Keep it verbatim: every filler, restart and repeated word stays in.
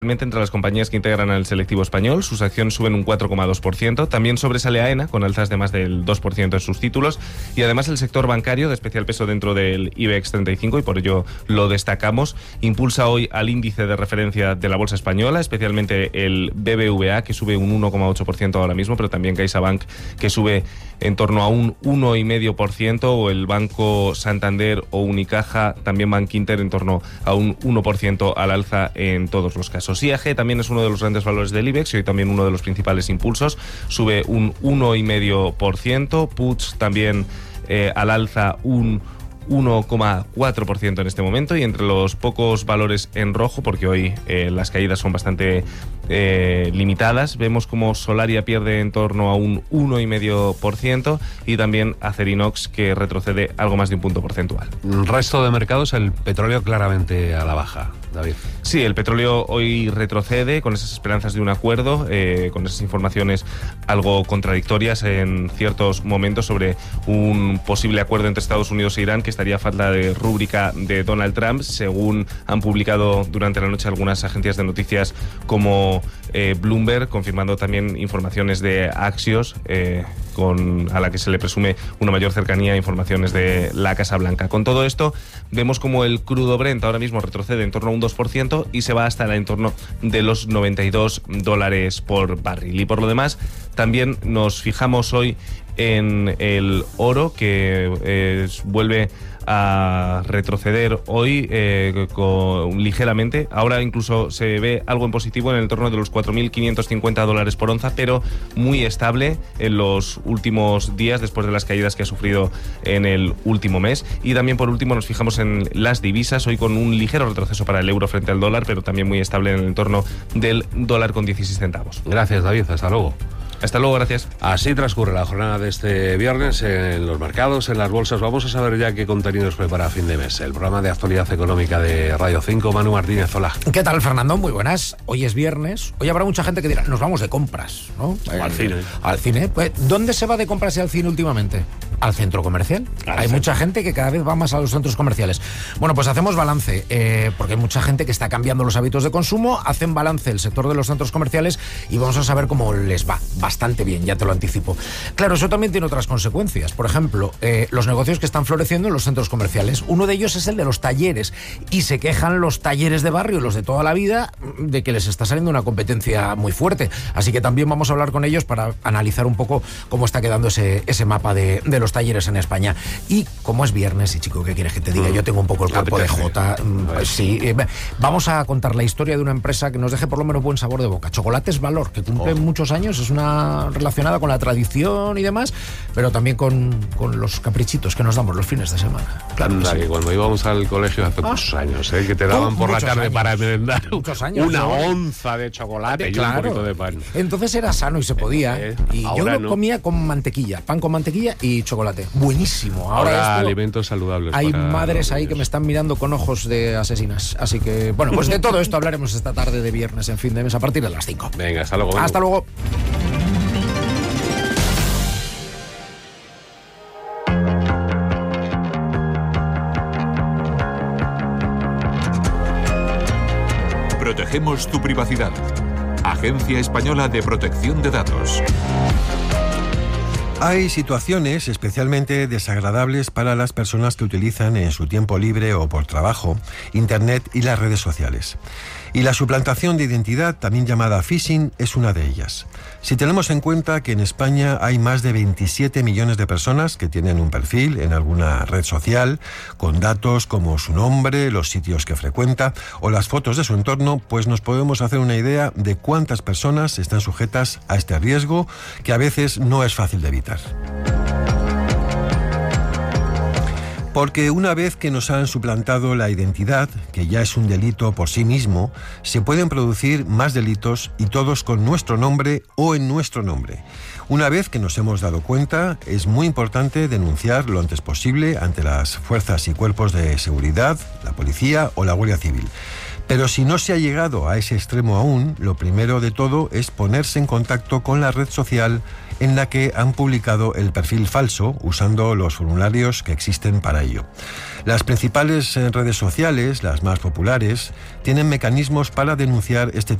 Entre las compañías que integran al selectivo español, sus acciones suben un cuatro coma dos por ciento. También sobresale AENA, con alzas de más del dos por ciento en sus títulos. Y además el sector bancario, de especial peso dentro del IBEX treinta y cinco, y por ello lo destacamos, impulsa hoy al índice de referencia de la bolsa española, especialmente el B B V A, que sube un uno coma ocho por ciento ahora mismo, pero también CaixaBank, que sube en torno a un uno coma cinco por ciento, o el Banco Santander o Unicaja, también Bankinter, en torno a un uno por ciento al alza en todos los casos. I A G también es uno de los grandes valores del IBEX y hoy también uno de los principales impulsos, sube un uno coma cinco por ciento, Puig también eh, al alza un uno coma cuatro por ciento en este momento, y entre los pocos valores en rojo, porque hoy eh, las caídas son bastante eh, limitadas, vemos como Solaria pierde en torno a un uno coma cinco por ciento y también Acerinox, que retrocede algo más de un punto porcentual. Resto de mercados, el petróleo claramente a la baja, David. Sí, el petróleo hoy retrocede con esas esperanzas de un acuerdo, eh, con esas informaciones algo contradictorias en ciertos momentos sobre un posible acuerdo entre Estados Unidos e Irán, que estaría a falta de rúbrica de Donald Trump, según han publicado durante la noche algunas agencias de noticias como eh, Bloomberg, confirmando también informaciones de Axios, eh, con, a la que se le presume una mayor cercanía a informaciones de la Casa Blanca. Con todo esto, vemos como el crudo Brent ahora mismo retrocede en torno a un dos por ciento y se va hasta el entorno de los noventa y dos dólares por barril. Y por lo demás, también nos fijamos hoy en el oro, que eh, vuelve a retroceder hoy eh, con, ligeramente. Ahora incluso se ve algo en positivo en el entorno de los cuatro mil quinientos cincuenta dólares por onza, pero muy estable en los últimos días después de las caídas que ha sufrido en el último mes. Y también, por último, nos fijamos en las divisas, hoy con un ligero retroceso para el euro frente al dólar, pero también muy estable en el entorno del dólar con dieciséis centavos. Gracias, David. Hasta luego. Hasta luego, gracias. Así transcurre la jornada de este viernes en los mercados, en las bolsas. Vamos a saber ya qué contenidos prepara a fin de mes. El programa de actualidad económica de Radio cinco, Manu Martínez, hola. ¿Qué tal, Fernando? Muy buenas. Hoy es viernes. Hoy habrá mucha gente que dirá, nos vamos de compras, ¿no? O al cine. Al cine. Pues, ¿dónde se va de compras y al cine últimamente? Al centro comercial. Al hay centro. Mucha gente que cada vez va más a los centros comerciales. Bueno, pues hacemos balance, eh, porque hay mucha gente que está cambiando los hábitos de consumo. Hacen balance el sector de los centros comerciales y vamos a saber cómo les va. Bastante bien, ya te lo anticipo. Claro, eso también tiene otras consecuencias. Por ejemplo, eh, los negocios que están floreciendo en los centros comerciales. Uno de ellos es el de los talleres. Y se quejan los talleres de barrio, los de toda la vida, de que les está saliendo una competencia muy fuerte. Así que también vamos a hablar con ellos para analizar un poco cómo está quedando ese, ese mapa de, de los talleres en España. Y como es viernes, y chico, ¿qué quieres que te diga? Yo tengo un poco el cuerpo de Jota. Pues sí, eh, vamos a contar la historia de una empresa que nos deje por lo menos buen sabor de boca. Chocolates Valor, que cumple oh. muchos años, es una relacionada con la tradición y demás, pero también con, con los caprichitos que nos damos los fines de semana. Claro, Anda, que, sí. que cuando íbamos al colegio hace ah. muchos años, ¿eh? que te daban por la tarde años. para merendar años, una ¿no? onza de chocolate de, y claro. un poquito de pan. Entonces era sano y se podía. Eh, y yo lo no. comía con mantequilla, pan con mantequilla y chocolate. Buenísimo. Ahora, Ahora esto, alimentos saludables. Hay madres ahí que me están mirando con ojos de asesinas. Así que, bueno, pues de todo esto hablaremos esta tarde de viernes en fin de mes a partir de las cinco. Venga, hasta luego. Hasta luego. Protegemos tu privacidad. Agencia Española de Protección de Datos. Hay situaciones especialmente desagradables para las personas que utilizan en su tiempo libre o por trabajo Internet y las redes sociales. Y la suplantación de identidad, también llamada phishing, es una de ellas. Si tenemos en cuenta que en España hay más de veintisiete millones de personas que tienen un perfil en alguna red social, con datos como su nombre, los sitios que frecuenta o las fotos de su entorno, pues nos podemos hacer una idea de cuántas personas están sujetas a este riesgo, que a veces no es fácil de evitar. Porque una vez que nos han suplantado la identidad, que ya es un delito por sí mismo, se pueden producir más delitos y todos con nuestro nombre o en nuestro nombre. Una vez que nos hemos dado cuenta, es muy importante denunciar lo antes posible ante las fuerzas y cuerpos de seguridad, la policía o la Guardia Civil. Pero si no se ha llegado a ese extremo aún, lo primero de todo es ponerse en contacto con la red social en la que han publicado el perfil falso, usando los formularios que existen para ello. Las principales redes sociales, las más populares, tienen mecanismos para denunciar este